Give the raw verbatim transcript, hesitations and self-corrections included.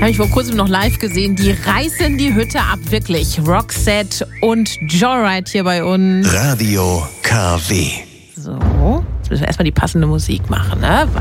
Habe ich vor kurzem noch live gesehen. Die reißen die Hütte ab, wirklich. Roxette und Joyride hier bei uns. Radio K W. So, jetzt müssen wir erstmal die passende Musik machen, ne?